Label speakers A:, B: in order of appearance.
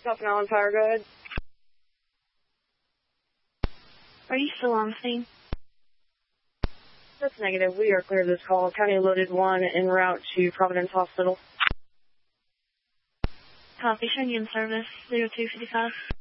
A: Falcon Island Power, go ahead.
B: Are you still on scene?
A: That's negative. We are clear of this call. County loaded 1 en route to Providence Hospital.
B: Copy, showing you in service, 0255.